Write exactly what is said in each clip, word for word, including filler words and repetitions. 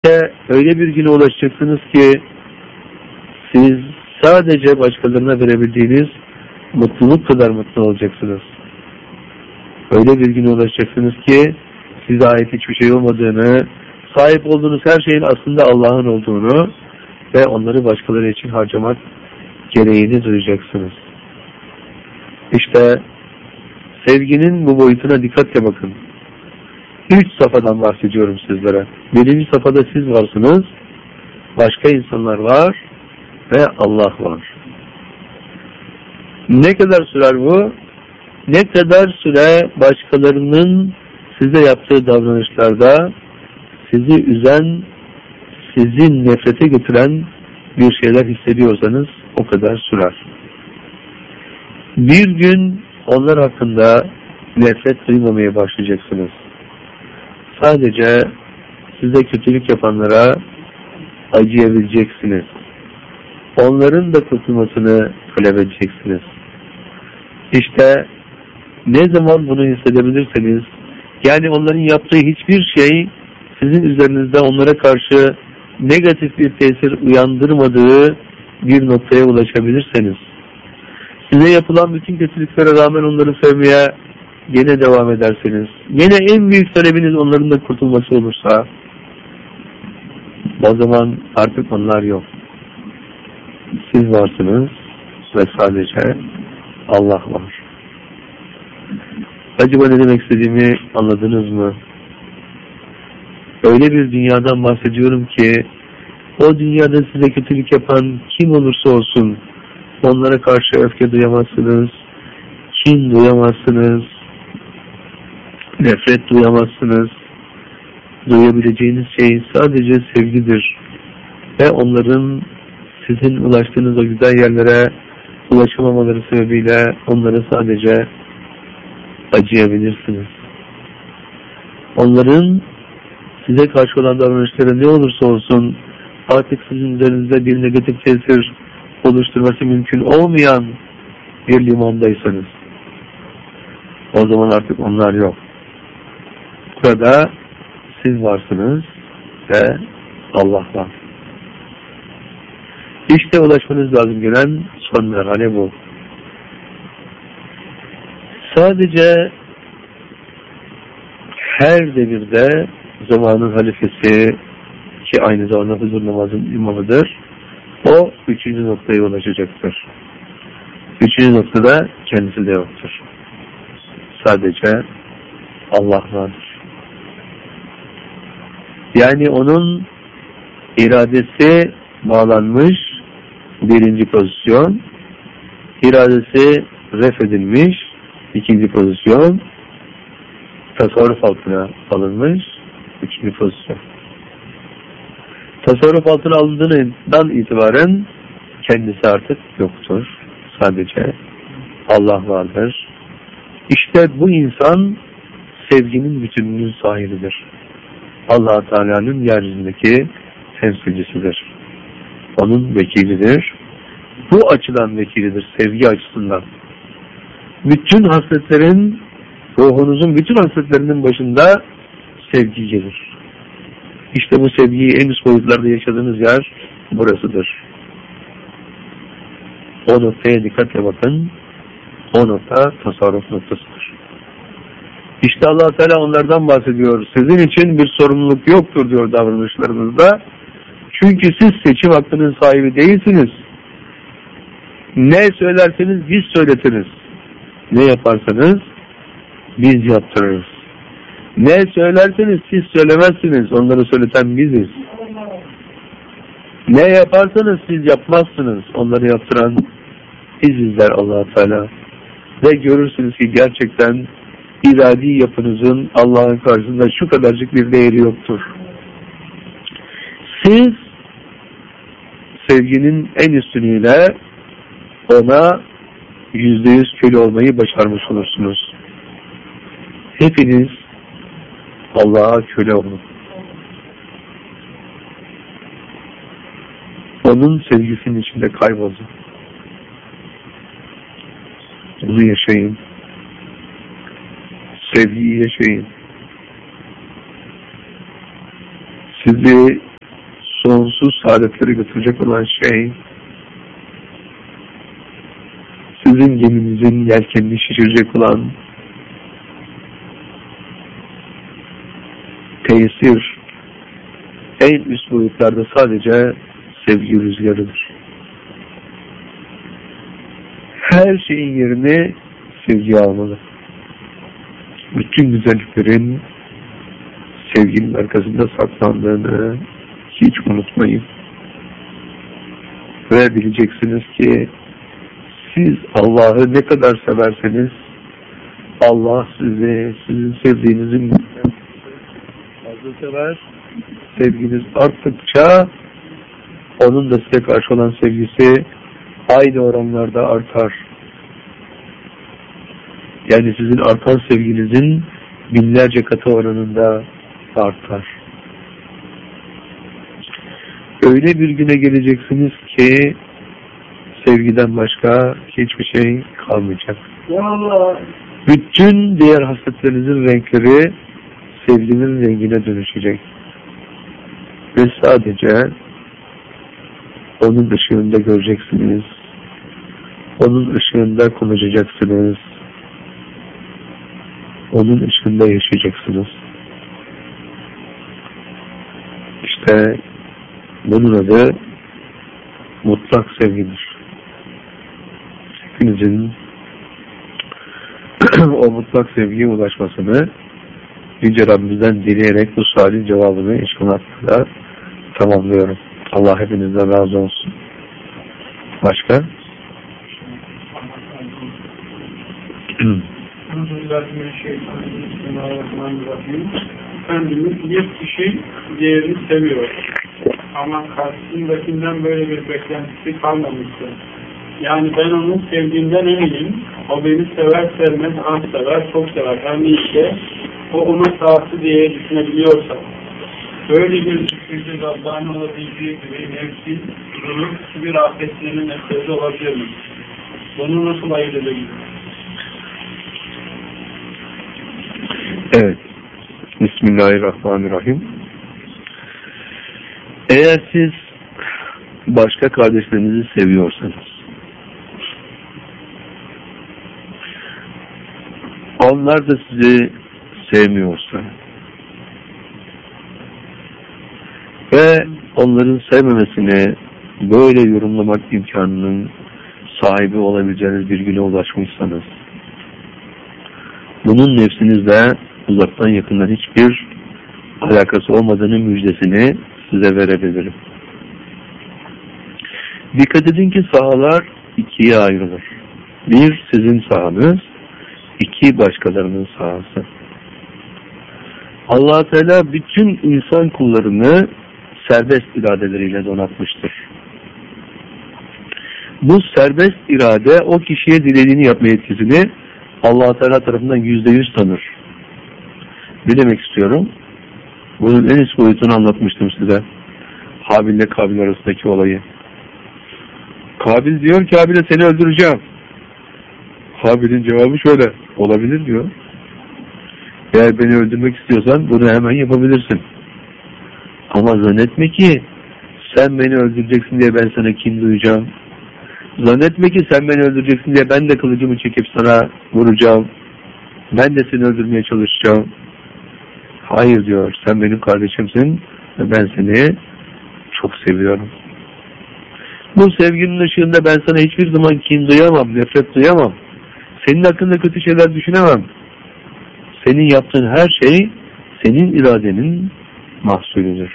İşte öyle bir güne ulaşacaksınız ki siz sadece başkalarına verebildiğiniz mutluluk kadar mutlu olacaksınız. Öyle bir güne ulaşacaksınız ki size ait hiçbir şey olmadığını, sahip olduğunuz her şeyin aslında Allah'ın olduğunu ve onları başkaları için harcamak gereğini duyacaksınız. İşte sevginin bu boyutuna dikkatle bakın. Üç safhadan bahsediyorum sizlere. Birinci safhada siz varsınız, başka insanlar var ve Allah var. Ne kadar sürer bu? Ne kadar süre başkalarının size yaptığı davranışlarda sizi üzen, sizi nefrete götüren bir şeyler hissediyorsanız o kadar sürer. Bir gün onlar hakkında nefret duymamaya başlayacaksınız. Sadece size kötülük yapanlara acıyabileceksiniz. Onların da kurtulmasını talep edeceksiniz. İşte ne zaman bunu hissedebilirseniz, yani onların yaptığı hiçbir şey sizin üzerinizde onlara karşı negatif bir tesir uyandırmadığı bir noktaya ulaşabilirseniz, size yapılan bütün kötülüklere rağmen onları sevmeye yine devam ederseniz, yine en büyük talebiniz onların da kurtulması olursa, o zaman artık onlar yok. Siz varsınız ve sadece Allah var. Acaba ne demek istediğimi anladınız mı? Öyle bir dünyadan bahsediyorum ki, o dünyada size kötülük yapan kim olursa olsun, onlara karşı öfke duyamazsınız, kin duyamazsınız, nefret duyamazsınız. Duyabileceğiniz şey sadece sevgidir. Ve onların sizin ulaştığınız o güzel yerlere ulaşamamaları sebebiyle onlara sadece acıyabilirsiniz. Onların size karşı olan davranışları ne olursa olsun artık sizin üzerinizde bir negatif tesir oluşturması mümkün olmayan bir limandaysanız, o zaman artık onlar yok. Burada siz varsınız ve Allah var. İşte ulaşmanız lazım gelen son merhale bu. Sadece her devirde zamanın halifesi, ki aynı zamanda huzur namazın imamıdır, o üçüncü noktaya ulaşacaktır. Üçüncü noktada kendisi de yoktur. Sadece Allah vardır. Yani onun iradesi bağlanmış, birinci pozisyon, iradesi ref edilmiş, ikinci pozisyon, tasarruf altına alınmış, üçüncü pozisyon. Tasarruf altına alındığından itibaren kendisi artık yoktur. Sadece Allah vardır. İşte bu insan sevginin bütünlüğünün sahibidir. Allah Teala'nın yeryüzündeki temsilcisidir. Onun vekilidir. Bu açıdan vekilidir, sevgi açısından. Bütün hasletlerin, ruhunuzun bütün hasletlerinin başında sevgi gelir. İşte bu sevgiyi en üst boyutlarda yaşadığınız yer burasıdır. O noktaya dikkatle bakın. O nokta tasarruf noktasıdır. İşte Allah Teala onlardan bahsediyor. Sizin için bir sorumluluk yoktur diyor davranışlarınızda. Çünkü siz seçim hakkının sahibi değilsiniz. Ne söylerseniz biz söyletiriz. Ne yaparsanız biz yaptırırız. Ne söylerseniz siz söylemezsiniz. Onları söyleten biziz. Ne yaparsanız siz yapmazsınız. Onları yaptıran biziz der Allah Teala. Ve görürsünüz ki gerçekten iradi yapınızın Allah'ın karşısında şu kadarcık bir değeri yoktur. Siz sevginin en üstünüyle ona yüzde yüz köle olmayı başarmış olursunuz. Hepiniz Allah'a köle olun. Onun sevgisinin içinde kaybolun. Bunu yaşayın. Sevgiyi yaşayın. Sizi sonsuz saadetlere götürecek olan şey, sizin geminizin yelkenini şişirecek olan tesir, en üst boyutlarda sadece sevgi rüzgarıdır. Her şeyin yerini sevgi almalı. Bütün güzelliklerin sevginin arkasında saklandığını hiç unutmayın. Ve bileceksiniz ki siz Allah'ı ne kadar severseniz Allah sizi, sizin sevdiğinizin fazla sever. Sevginiz arttıkça onun da size karşı olan sevgisi aynı oranlarda artar. Yani sizin artan sevginizin binlerce katı oranında artar. Öyle bir güne geleceksiniz ki sevgiden başka hiçbir şey kalmayacak. Allah. Bütün diğer hasretlerinizin renkleri sevginin rengine dönüşecek. Ve sadece onun ışığında göreceksiniz. Onun ışığında konuşacaksınız. Onun ışığında yaşayacaksınız. İşte bunun adı mutlak sevgidir. Hepinizin o mutlak sevgiye ulaşmasını Yüce Rabbimizden dileyerek bu sualin cevabını inşallah tamamlıyorum. Allah hepinizden razı olsun. Başka? Efendimiz bir kişi diğerini seviyor. Ama karşısındakinden böyle bir beklentisi kalmamıştı. Yani ben onun sevdiğinden eminim. O beni sever sevmez, az sever, çok sever. Her neyse o ona sahası diye düşünebiliyorsa. Böyle bir düşünce Rabbani olabildiği gibi nefsin, durur, bir afetlerinin nefsleri olabilir mi? Bunu nasıl ayırt edebilir? Evet. Bismillahirrahmanirrahim. Eğer siz başka kardeşlerinizi seviyorsanız, onlar da sizi sevmiyorsa ve onların sevmemesini böyle yorumlamak imkanının sahibi olabileceğiniz bir güne ulaşmışsanız, bunun nefsinizle uzaktan yakından hiçbir alakası olmadığının müjdesini size verebilirim. Dikkat edin ki sahalar ikiye ayrılır. Bir, sizin sahanız, iki, başkalarının sahası. Allah Teala bütün insan kullarını serbest iradeleriyle donatmıştır. Bu serbest irade o kişiye dilediğini yapma yetkisini Allah Teala tarafından yüzde yüz tanır. Ne demek istiyorum? Bunun en üst boyutunu anlatmıştım size. Habil ile Kabil arasındaki olayı. Kabil diyor ki Habil'e seni öldüreceğim. Habil'in cevabı şöyle. Olabilir diyor. Eğer beni öldürmek istiyorsan bunu hemen yapabilirsin. Ama zannetme ki sen beni öldüreceksin diye ben sana kin duyacağım. Zannetme ki sen beni öldüreceksin diye ben de kılıcımı çekip sana vuracağım. Ben de seni öldürmeye çalışacağım. Hayır diyor. Sen benim kardeşimsin ve ben seni çok seviyorum. Bu sevginin ışığında ben sana hiçbir zaman kin duyamam, nefret duyamam. Senin hakkında kötü şeyler düşünemem. Senin yaptığın her şey senin iradenin mahsulüdür.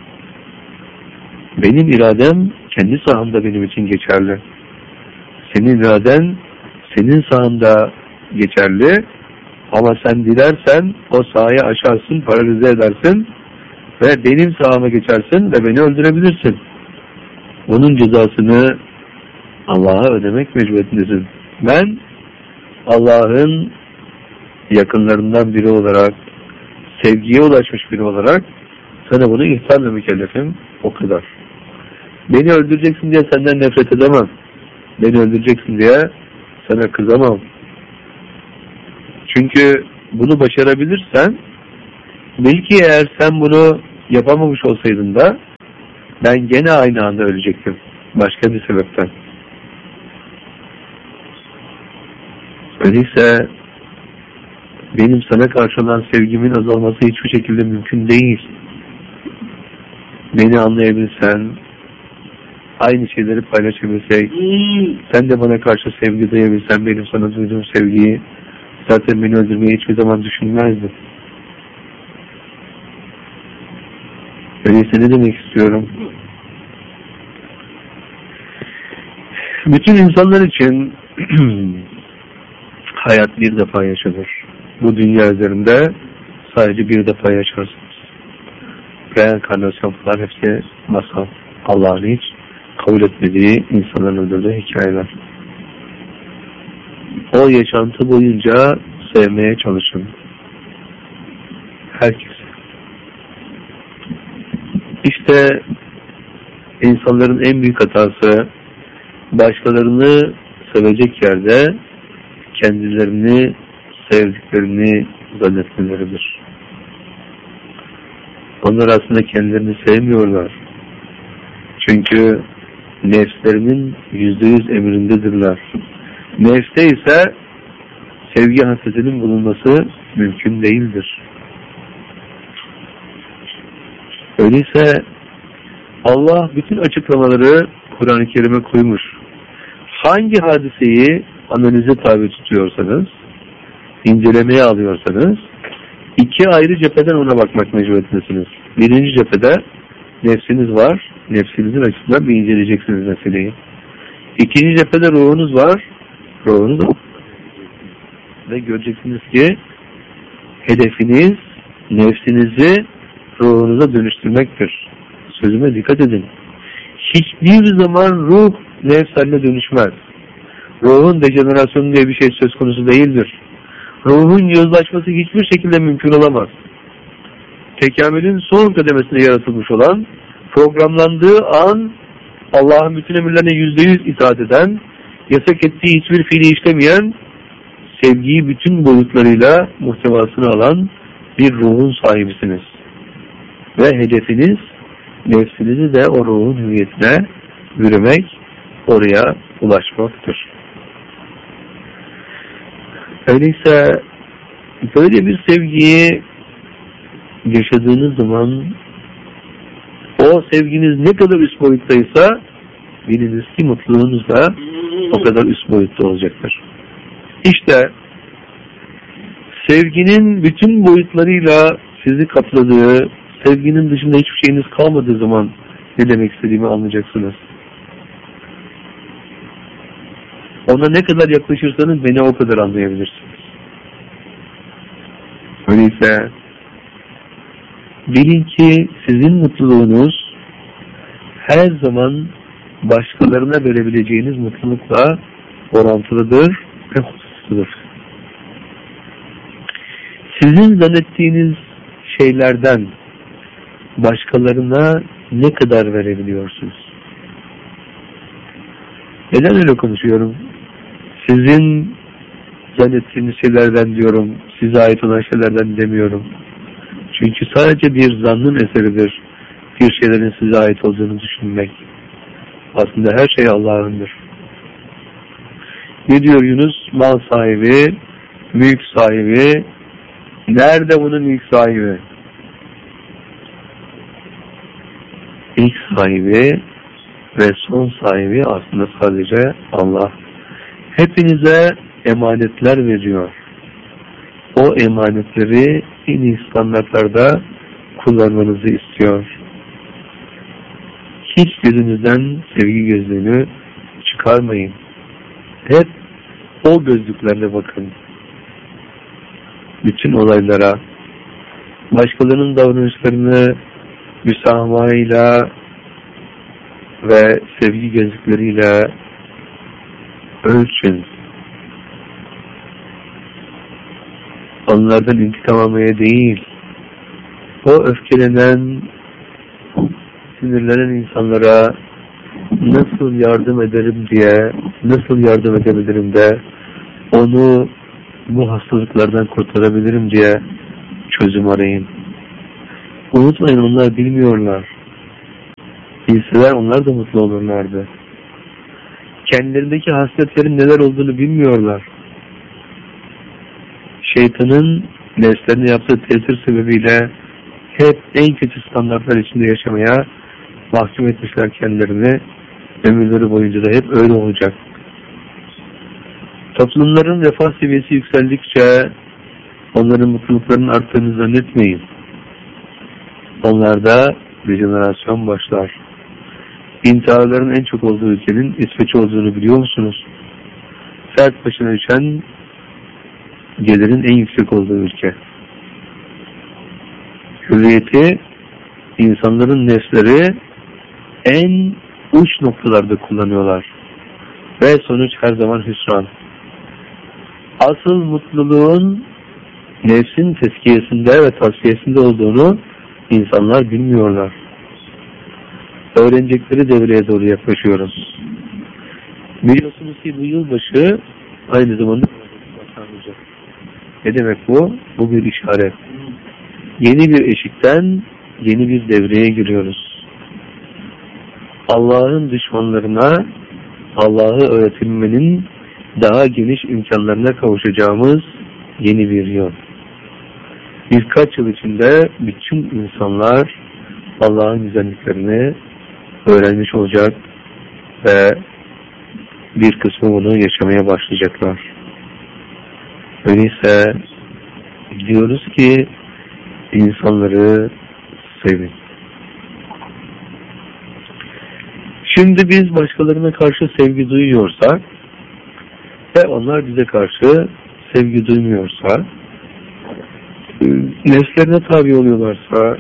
Benim iradem kendi sahamda benim için geçerli. Senin iraden senin sahanda geçerli. Ama sen dilersen o sahayı aşarsın, paralize edersin ve benim sahama geçersin ve beni öldürebilirsin. Bunun cezasını Allah'a ödemek mecburiyetindesin. Ben Allah'ın yakınlarından biri olarak, sevgiye ulaşmış biri olarak sana bunu ihtarla mükellefim. O kadar. Beni öldüreceksin diye senden nefret edemem. Beni öldüreceksin diye sana kızamam. Çünkü bunu başarabilirsen, belki eğer sen bunu yapamamış olsaydın da ben gene aynı anda ölecektim. Başka bir sebepten. Öyleyse benim sana karşı olan sevgimin azalması hiçbir şekilde mümkün değil. Beni anlayabilsen, aynı şeyleri paylaşabilsek, sen de bana karşı sevgi duyabilsen, benim sana duyduğum sevgiyi, zaten beni öldürmeyi hiçbir zaman düşünmezdin. Öyleyse ne demek istiyorum? Bütün insanlar için hayat bir defa yaşanır. Bu dünya üzerinde sadece bir defa yaşarsınız. Reenkarnasyon falan hepsi masal. Allah'ın hiç kabul etmediği, insanların öldürdüğü hikayeler. O yaşantı boyunca sevmeye çalışın. Herkes. İşte insanların en büyük hatası, başkalarını sevecek yerde kendilerini sevdiklerini zannetmeleridir. Onlar aslında kendilerini sevmiyorlar. Çünkü nefslerinin yüzde yüz emrindedirler. Nefste ise sevgi hasretinin bulunması mümkün değildir. Öyleyse Allah bütün açıklamaları Kur'an-ı Kerim'e koymuş. Hangi hadiseyi analize tabi tutuyorsanız, incelemeye alıyorsanız, iki ayrı cepheden ona bakmak mecburiyetindesiniz. Birinci cephede nefsiniz var, nefsinizin açısından bir inceleyeceksiniz meseleyi. İkinci cephede ruhunuz var, ruhunuz var. Ve göreceksiniz ki hedefiniz nefsinizi ruhunuza dönüştürmektir. Sözüme dikkat edin. Hiçbir zaman ruh nefs haline dönüşmez. Ruhun dejenerasyonu diye bir şey söz konusu değildir. Ruhun yozlaşması hiçbir şekilde mümkün olamaz. Tekamülün son kademesinde yaratılmış olan, programlandığı an Allah'ın bütün emirlerine yüzde yüz itaat eden, yasak ettiği hiçbir fiili işlemeyen, sevgiyi bütün boyutlarıyla muhtevasını alan bir ruhun sahibisiniz. Ve hedefiniz nefsinizi de o ruhun hüviyetine yürümek, oraya ulaşmaktır. Öyleyse böyle bir sevgiyi yaşadığınız zaman o sevginiz ne kadar üst boyuttaysa biliniz ki mutluluğunuz da o kadar üst boyutta olacaktır. İşte sevginin bütün boyutlarıyla sizi kapladığı, sevginin dışında hiçbir şeyiniz kalmadığı zaman ne demek istediğimi anlayacaksınız. Ona ne kadar yaklaşırsanız beni o kadar anlayabilirsiniz. Öyleyse bilin ki sizin mutluluğunuz her zaman başkalarına verebileceğiniz mutlulukla orantılıdır ve hususludur. Sizin zannettiğiniz şeylerden başkalarına ne kadar verebiliyorsunuz? Neden öyle konuşuyorum? Sizin zannettiğiniz şeylerden diyorum, size ait olan şeylerden demiyorum. Çünkü sadece bir zannın eseridir bir şeylerin size ait olduğunu düşünmek. Aslında her şey Allah'ındır. Ne diyor Yunus? Mal sahibi, mülk sahibi. Nerede bunun ilk sahibi? İlk sahibi ve son sahibi aslında sadece Allah. Hepinize emanetler veriyor. O emanetleri en iyi standartlarda kullanmanızı istiyor. Hiç gözünüzden sevgi gözlüğünü çıkarmayın. Hep o gözlüklerle bakın. Bütün olaylara, başkalarının davranışlarını müsamahayla ve sevgi gözlükleriyle ölçün. Onlardan intikam almaya değil, o öfkelenen, sinirlenen insanlara nasıl yardım ederim diye, nasıl yardım edebilirim de onu bu hastalıklardan kurtarabilirim diye çözüm arayın. Unutmayın, onlar bilmiyorlar. Bilseler onlar da mutlu olurlardı. Kendilerindeki hasletlerin neler olduğunu bilmiyorlar. Şeytanın nefslerine yaptığı tesir sebebiyle hep en kötü standartlar içinde yaşamaya mahkum etmişler kendilerini. Ömürleri boyunca da hep öyle olacak. Toplumların refah seviyesi yükseldikçe onların mutluluklarının arttığını zannetmeyin. Onlarda rejenerasyon başlar. İntiharların en çok olduğu ülkenin İsveç olduğunu biliyor musunuz? Fert başına düşen gelirin en yüksek olduğu ülke. Hürriyeti insanların nefsleri en uç noktalarda kullanıyorlar. Ve sonuç her zaman hüsran. Asıl mutluluğun nefsin tezkiyesinde ve tavsiyesinde olduğunu insanlar bilmiyorlar. Öğrenecekleri devreye doğru yaklaşıyoruz. Biliyorsunuz ki bu yılbaşı aynı zamanda başlangıcı. Ne demek bu? Bu bir işaret. Yeni bir eşikten yeni bir devreye giriyoruz. Allah'ın düşmanlarına Allah'ı öğretilmenin daha geniş imkanlarına kavuşacağımız yeni bir yol. Birkaç yıl içinde bütün insanlar Allah'ın güzelliklerini öğrenmiş olacak ve bir kısmı bunu yaşamaya başlayacaklar. Öyleyse diyoruz ki insanları sevin. Şimdi biz başkalarına karşı sevgi duyuyorsak ve onlar bize karşı sevgi duymuyorsa, nefslerine tabi oluyorlarsa,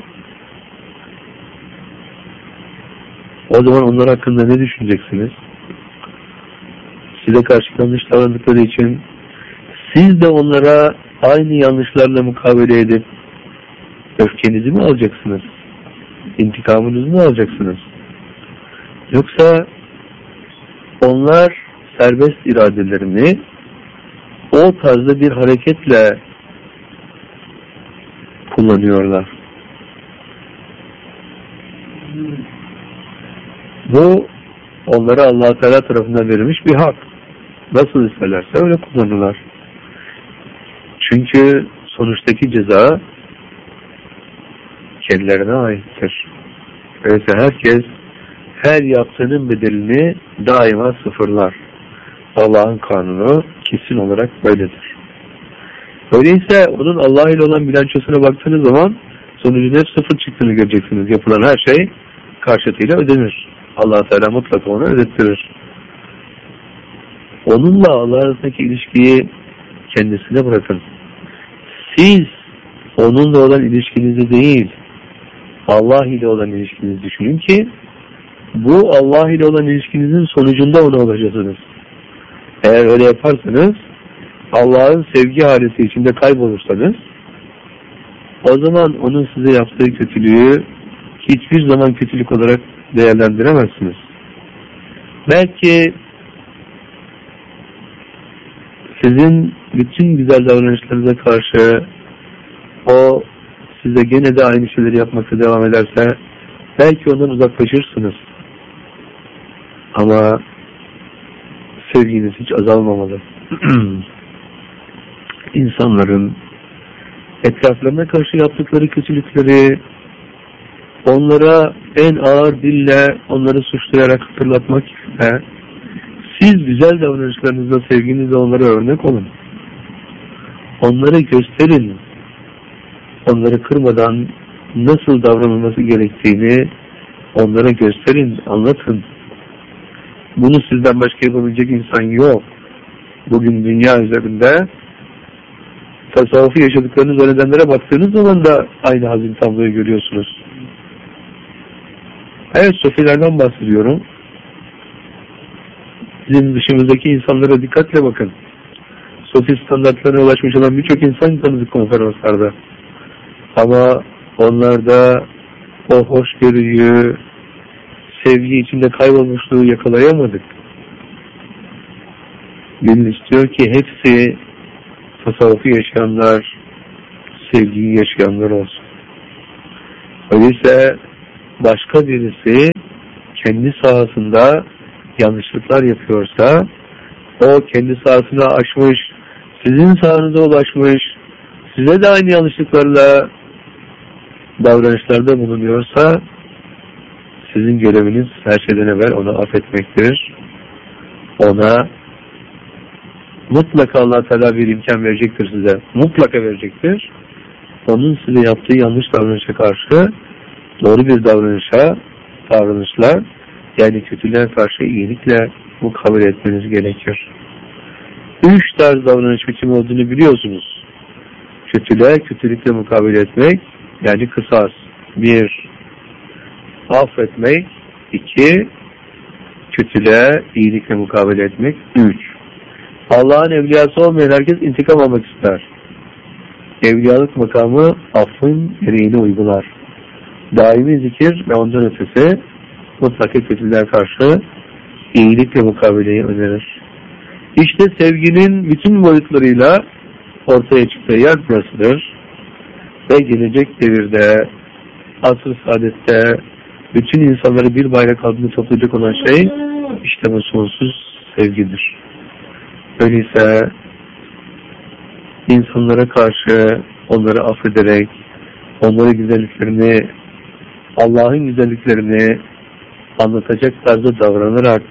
o zaman onlar hakkında ne düşüneceksiniz? Size karşı yanlış davrandıkları için siz de onlara aynı yanlışlarla mukabele edip öfkenizi mi alacaksınız? İntikamınızı mı alacaksınız? Yoksa onlar serbest iradelerini o tarzda bir hareketle kullanıyorlar. Bu onlara Allah Teala tarafından verilmiş bir hak. Nasıl isterlerse öyle kullanırlar. Çünkü sonuçtaki ceza kendilerine aittir. Öyleyse herkes her yaptığının bedelini daima sıfırlar. Allah'ın kanunu kesin olarak böyledir. Öyleyse onun Allah ile olan bilançosuna baktığınız zaman sonucun hep sıfır çıktığını göreceksiniz. Yapılan her şey karşıtıyla ödenir. Allah Teala mutlaka onu ödettirir. Onunla Allah arasındaki ilişkiyi kendisine bırakın. Siz onunla olan ilişkinizi değil, Allah ile olan ilişkinizi düşünün ki bu Allah ile olan ilişkinizin sonucunda ona ulaşacaksınız. Eğer öyle yaparsanız, Allah'ın sevgi halisi içinde kaybolursanız, o zaman onun size yaptığı kötülüğü hiçbir zaman kötülük olarak değerlendiremezsiniz. Belki sizin bütün güzel davranışlarınıza karşı o size gene de aynı şeyleri yapmakta devam ederse belki ondan uzaklaşırsınız. Ama sevginiz hiç azalmamalı. İnsanların etraflarına karşı yaptıkları kötülükleri onlara en ağır dille onları suçlayarak hatırlatmak yerine siz güzel davranışlarınızla, sevginizle onlara örnek olun. Onları gösterin. Onları kırmadan nasıl davranılması gerektiğini onlara gösterin, anlatın. Bunu sizden başka yapabilecek insan yok. Bugün dünya üzerinde tasavvufu yaşadıklarını zannedenlere baktığınız zaman da aynı hazin tabloyu görüyorsunuz. Evet, sofilerden bahsediyorum. Bizim dışımızdaki insanlara dikkatle bakın. Sofi standartlarına ulaşmış olan birçok insan tanıdık konferanslarda. Ama onlarda o hoşgörüyü, sevgi içinde kaybolmuşluğu yakalayamadık. Gönül istiyor ki hepsi tasavvufu yaşayanlar, sevgiyi yaşayanlar olsun. Öyleyse başka birisi kendi sahasında yanlışlıklar yapıyorsa, o kendi sahasını aşmış, sizin sahanıza ulaşmış, size de aynı yanlışlıklarla davranışlarda bulunuyorsa, sizin göreviniz her şeyden evvel onu affetmektir. Ona mutlaka Allah Teala bir imkan verecektir size. Mutlaka verecektir. Onun size yaptığı yanlış davranışa karşı doğru bir davranışa, davranışla, yani kötülüğe karşı iyilikle mukabele etmeniz gerekir. Üç tarz davranış biçimi olduğunu biliyorsunuz. Kötülüğe kötülükle mukabele etmek, yani kısas. Bir, affetmek. İki, kötülüğe iyilikle mukabele etmek. Üç, Allah'ın evliyası olmayan herkes intikam almak ister. Evliyalık makamı affın gereğini uygular. Daimi zikir ve ondan ötesi mutlaka kötülüğe karşı iyilikle mukabeleyi önerir. İşte sevginin bütün boyutlarıyla ortaya çıktığı yer burasıdır. Ve gelecek devirde, asr-ı saadette bütün insanları bir bayrak altında toplayacak olan şey işte bu sonsuz sevgidir. Öyleyse insanlara karşı onları affederek, onların güzelliklerini, Allah'ın güzelliklerini anlatacak tarzda davranarak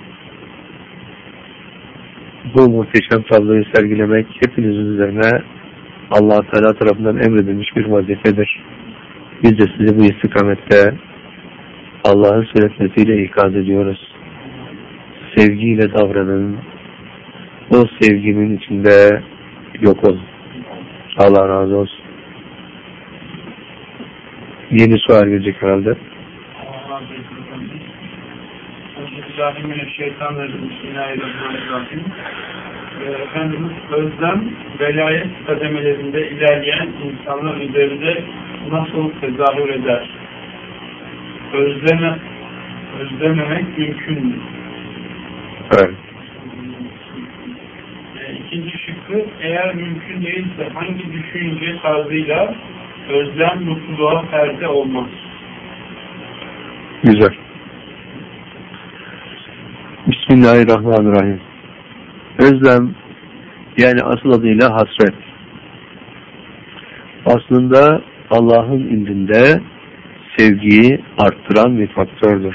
bu muhteşem tabloyu sergilemek hepinizin üzerine Allah Teala tarafından emredilmiş bir vazifedir. Biz de sizi bu istikamette Allah'ın sünnetiyle ikaz ediyoruz. Sevgiyle davranın. O sevginin içinde yok olun. Allah razı olsun. Yeni sual gelecek herhalde. Bismillahirrahmanirrahim. Bismillahirrahmanirrahim. Efendimiz özlem, velayet kademelerinde ilerleyen insanlar üzerinde nasıl tezahür eder? Özleme, özlememek mümkün mü? Evet. İkinci şıkkı, eğer mümkün değilse hangi düşünce tarzıyla özlem mutluluğa perde olmaz? Güzel. Bismillahirrahmanirrahim. Özlem, yani asıl adıyla hasret. Aslında Allah'ın indinde sevgiyi arttıran bir faktördür.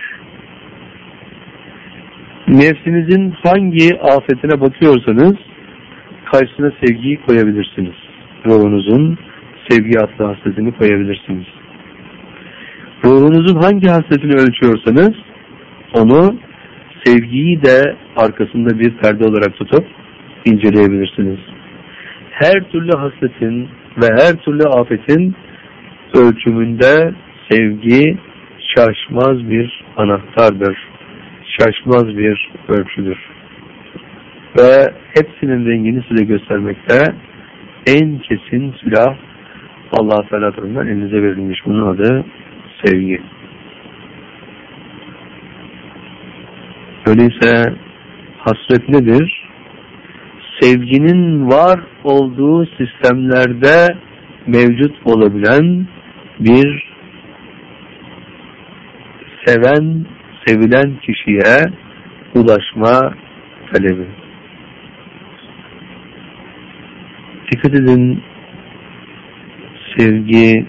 Nefsinizin hangi afetine bakıyorsanız karşısına sevgiyi koyabilirsiniz. Ruhunuzun sevgi adlı hasretini koyabilirsiniz. Ruhunuzun hangi hasretini ölçüyorsanız onu sevgiyi de arkasında bir perde olarak tutup inceleyebilirsiniz. Her türlü hasretin ve her türlü afetin ölçümünde sevgi şaşmaz bir anahtardır. Şaşmaz bir ölçüdür. Ve hepsinin rengini size göstermekte en kesin silah Allah-u Teala tarafından elinize verilmiş. Bunun adı sevgi. Öyleyse hasret nedir? Sevginin var olduğu sistemlerde mevcut olabilen bir seven, sevilen kişiye ulaşma talebi. Dikkat edin, sevgi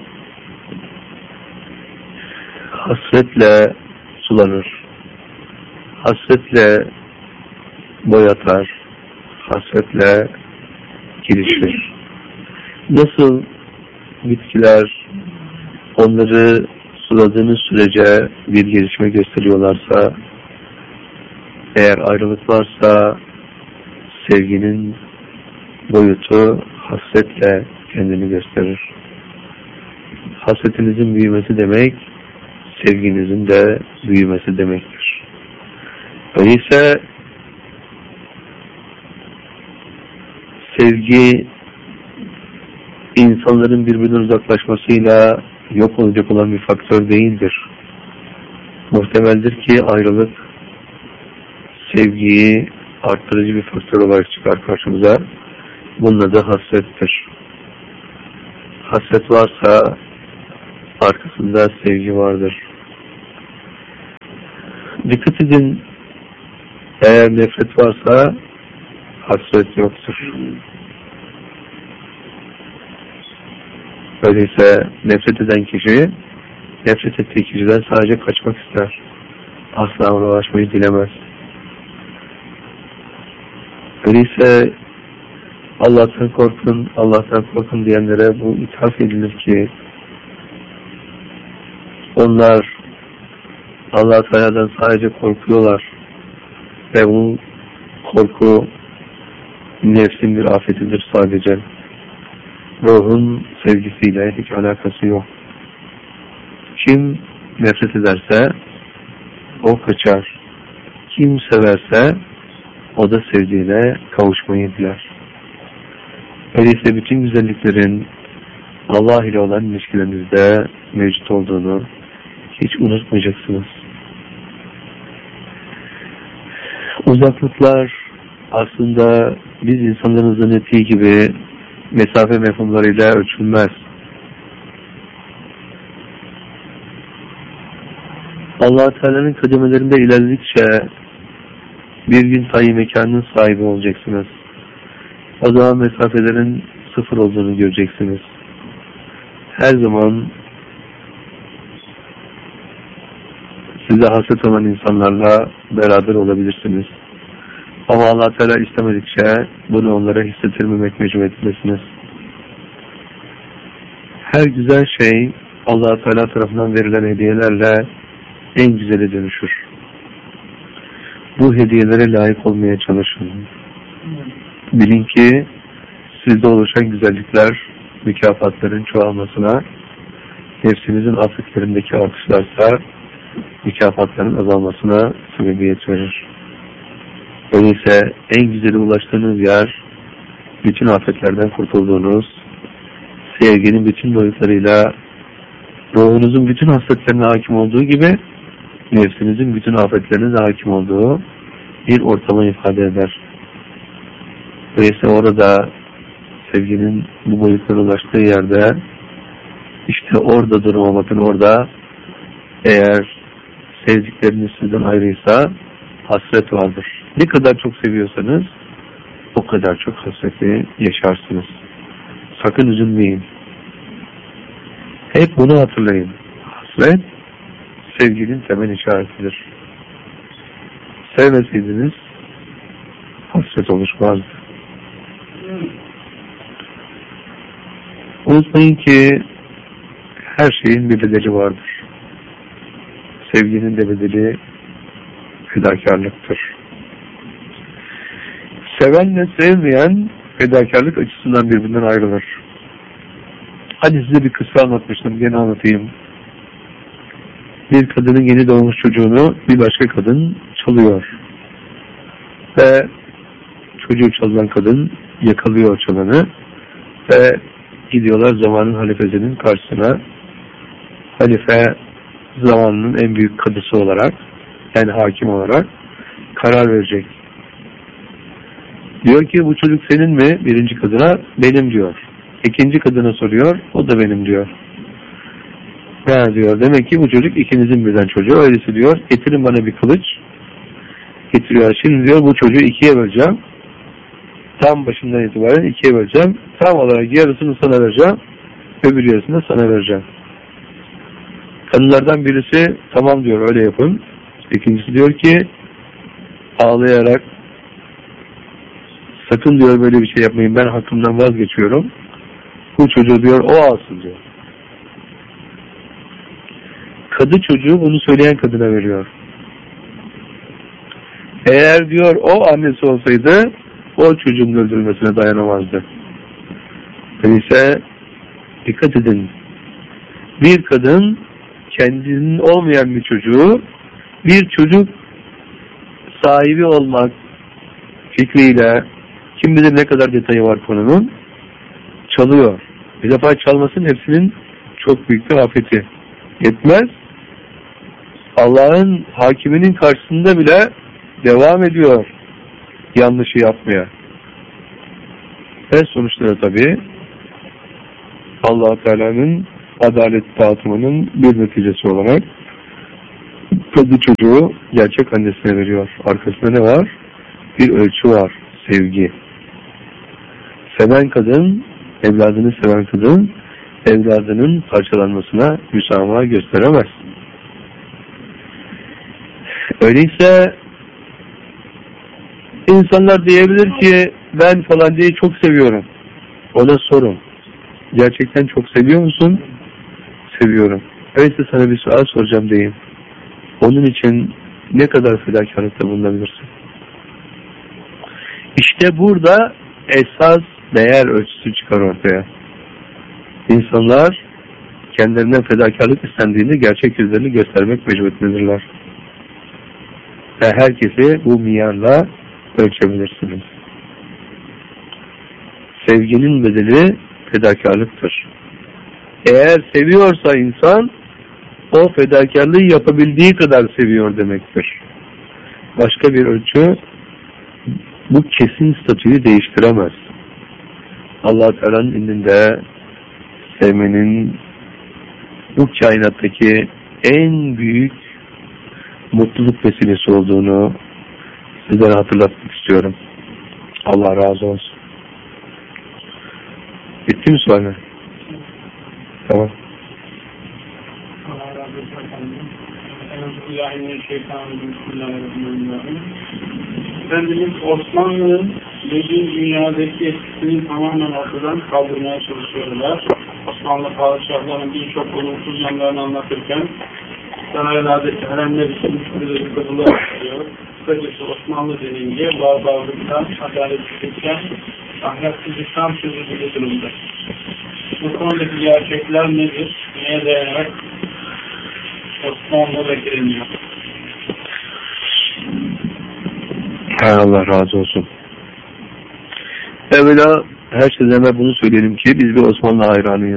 hasretle sulanır. Hasretle boyatar. Hasretle gelişir. Nasıl bitkiler onları suladığınız sürece bir gelişme gösteriyorlarsa, eğer ayrılık varsa sevginin boyutu hasretle kendini gösterir. Hasretinizin büyümesi demek, sevginizin de büyümesi demektir. Öyleyse sevgi insanların birbirinden uzaklaşmasıyla yok olacak olan bir faktör değildir. Muhtemeldir ki ayrılık sevgiyi arttırıcı bir faktör olarak çıkar karşımıza. Bunun adı hasrettir. Hasret varsa arkasında sevgi vardır. Dikkat edin, eğer nefret varsa hasret yoktur. Öyleyse nefret eden kişi, nefret ettiği kişiden sadece kaçmak ister. Asla ona ulaşmayı dilemez. Öyleyse Allah'tan korkun, Allah'tan korkun diyenlere bu ithaf edilir ki onlar Allah Teala'dan sadece korkuyorlar ve bu korku nefsin bir afetidir sadece. Ruhun sevgisiyle hiç alakası yok. Kim nefret ederse o kaçar. Kim severse o da sevdiğine kavuşmayı diler. Öyleyse bütün güzelliklerin Allah ile olan ilişkilerinizde mevcut olduğunu hiç unutmayacaksınız. Uzaklıklar aslında biz insanların zannettiği gibi mesafe mefhumlarıyla ölçülmez. Allah-u Teala'nın kademelerinde ilerledikçe bir gün tayyi mekanın sahibi olacaksınız. O zaman mesafelerin sıfır olduğunu göreceksiniz. Her zaman size haset olan insanlarla beraber olabilirsiniz. Ama Allah Teala istemedikçe bunu onlara hissettirmemek mecburiyetindesiniz. Her güzel şey Allah Teala tarafından verilen hediyelerle en güzeli dönüşür. Bu hediyelere layık olmaya çalışın. Bilin ki sizde oluşan güzellikler mükafatların çoğalmasına, nefsinizin afetlerindeki artışlarsa mükafatların azalmasına sebebiyet verir. Öyleyse en güzeli ulaştığınız yer, bütün afetlerden kurtulduğunuz, sevginin bütün boyutlarıyla ruhunuzun bütün hasletlerine hakim olduğu gibi nefsinizin bütün afetlerine hakim olduğu bir ortamı ifade eder. Öyleyse orada sevginin bu boyutlara ulaştığı yerde işte orada durma, bakın orada eğer sevdikleriniz sizden ayrıysa hasret vardır. Ne kadar çok seviyorsanız o kadar çok hasreti yaşarsınız. Sakın üzülmeyin. Hep bunu hatırlayın. Hasret sevginin temel işaretidir. Sevmeseydiniz hasret oluşmazdı. Unutmayın ki her şeyin bir bedeli vardır. Sevginin de bedeli fedakarlıktır. Sevenle sevmeyen fedakarlık açısından birbirinden ayrılır. Hadi size bir kıssa anlatmıştım, gene anlatayım. Bir kadının yeni doğmuş çocuğunu bir başka kadın çalıyor. Ve çocuğu çalan kadın yakalıyor çalanı ve gidiyorlar zamanın halifesinin karşısına. Halife zamanının en büyük kadısı olarak, yani hakim olarak karar verecek. Diyor ki bu çocuk senin mi? Birinci kadına benim diyor. İkinci kadına soruyor, o da benim diyor. Ne diyor? Demek ki bu çocuk ikinizin birden çocuğu. Öyleyse diyor, getirin bana bir kılıç. Getiriyor. Şimdi diyor bu çocuğu ikiye böleceğim. Tam başından itibaren ikiye böleceğim. Tam olarak yarısını sana vereceğim. Öbür yarısını sana vereceğim. Kadınlardan birisi tamam diyor, öyle yapın. İkincisi diyor ki ağlayarak sakın diyor böyle bir şey yapmayın, ben hakkımdan vazgeçiyorum. Bu çocuğu diyor o alsın diyor. Kadı çocuğu bunu söyleyen kadına veriyor. Eğer diyor o annesi olsaydı o çocuğun öldürülmesine dayanamazdı. Öyleyse dikkat edin. Bir kadın kendinin olmayan bir çocuğu bir çocuk sahibi olmak fikriyle, kim bilir ne kadar detayı var konunun, çalıyor. Bir defa çalmasının hepsinin çok büyük bir afeti. Yetmez. Allah'ın hakiminin karşısında bile devam ediyor yanlışı yapmaya. Ve sonuçları tabii Allah-u Teala'nın adalet dağıtımının bir neticesi olarak Ve bu çocuğu gerçek annesine veriyor. Arkasında ne var? Bir ölçü var. Sevgi. Seven kadın, evladını seven kadın, evladının parçalanmasına müsamaha gösteremez. Öyleyse insanlar diyebilir ki ben falancayı çok seviyorum. Ona sorun. Gerçekten çok seviyor musun? Seviyorum. Öyleyse sana bir sual soracağım diyeyim. Onun için ne kadar fedakarlıkta bulunabilirsin? İşte burada esas değer ölçüsü çıkar ortaya. İnsanlar kendilerinden fedakarlık istendiğinde gerçek yüzlerini göstermek mecburiyetindedirler. Ve herkesi bu miyarla ölçebilirsiniz. Sevginin bedeli fedakarlıktır. Eğer seviyorsa insan, o fedakarlığı yapabildiği kadar seviyor demektir. Başka bir ölçü bu kesin statüyü değiştiremez. Allah-u Teala'nın indinde sevmenin bu kainattaki en büyük mutluluk vesilesi olduğunu sizlere hatırlatmak istiyorum. Allah razı olsun. Bitti mi sualler? Tamam. Allah razı olsun efendim. Bismillahirrahmanirrahim. Efendimiz Osmanlı'nın dediğin dünyadaki etkisini tamamen ortadan kaldırmaya çalışıyorlar. Osmanlı padişahlarının birçok olumsuz yanlarını anlatırken saraylardaki haremler için şöyle bir kapılar açıyor. Kısacası Osmanlı denince barbarlıktan, adaletsizlikten, ahlaksızlıktan söz edilir durumda. Bu konudaki gerçekler nedir? Neye dayanarak Osmanlı bekleniyor? Allah razı olsun. Evvela her şeyden evvel bunu söyleyelim ki biz bir Osmanlı hayranıyız.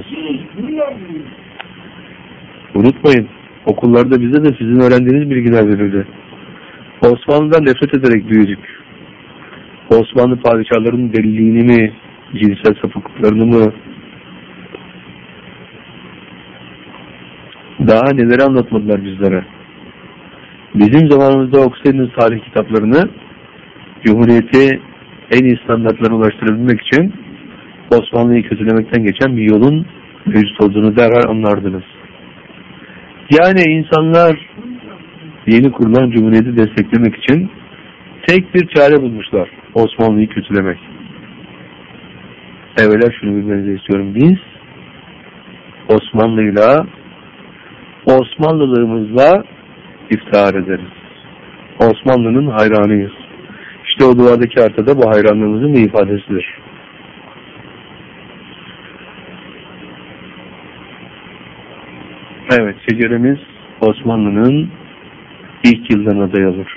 Unutmayın, okullarda bize de sizin öğrendiğiniz bilgiler verildi. Osmanlı'dan nefret ederek büyüdük. Osmanlı padişahlarının deliliğini mi, cinsel sapıklıklarını mı, daha neleri anlatmadılar bizlere. Bizim zamanımızda okusaydınız tarih kitaplarını, Cumhuriyeti en iyi standartlara ulaştırabilmek için Osmanlı'yı kötülemekten geçen bir yolun mevcut olduğunu derhal anlardınız. Yani insanlar yeni kurulan Cumhuriyeti desteklemek için tek bir çare bulmuşlar. Osmanlı'yı kötülemek. Evvela şunu bilmenizi istiyorum. Biz Osmanlı'yla, Osmanlılığımızla iftihar ederiz. Osmanlı'nın hayranıyız. İşte o duadaki haritada bu hayranlığımızın bir ifadesidir. Evet, şeceremiz Osmanlı'nın ilk yıllarına dayanır.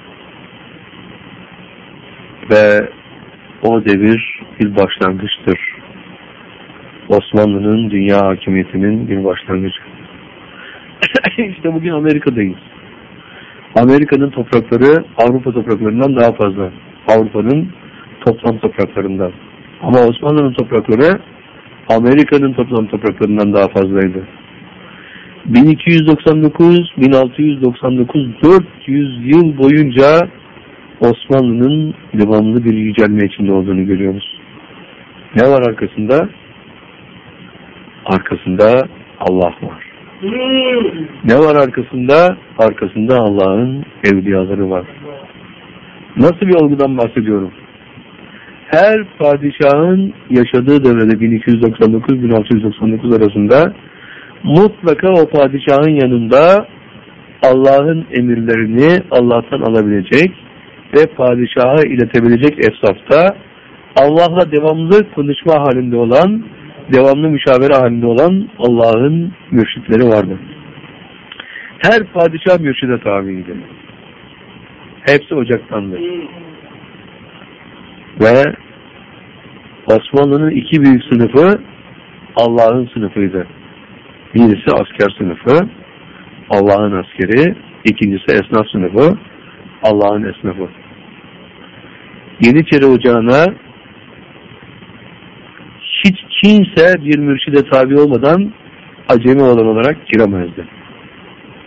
Ve o devir bir başlangıçtır. Osmanlı'nın dünya hakimiyetinin bir başlangıcı. İşte bugün Amerika'dayız. Amerika'nın toprakları Avrupa topraklarından daha fazla. Avrupa'nın toplam topraklarından. Ama Osmanlı'nın toprakları Amerika'nın toplam topraklarından daha fazlaydı. bin iki yüz doksan dokuz bin altı yüz doksan dokuz dört yüz yıl boyunca Osmanlı'nın devamlı bir yücelme içinde olduğunu görüyoruz. Ne var arkasında? Arkasında Allah var. Ne var arkasında? Arkasında Allah'ın evliyaları var. Nasıl bir olgudan bahsediyorum? Her padişahın yaşadığı devrede bin iki yüz doksan dokuz bin altı yüz doksan dokuz arasında mutlaka o padişahın yanında Allah'ın emirlerini Allah'tan alabilecek ve padişaha iletebilecek efsafta Allah'la devamlı konuşma halinde olan, devamlı müşavere halinde olan Allah'ın mürşitleri vardı. Her padişah mürşide tabiydi. Hepsi ocaktandı. Ve Osmanlı'nın iki büyük sınıfı Allah'ın sınıfıydı. Birisi asker sınıfı, Allah'ın askeri, ikincisi esnaf sınıfı, Allah'ın esnafı. Yeniçeri Ocağı'na hiç kimse bir mürşide tabi olmadan acemi olan olarak giremezdi.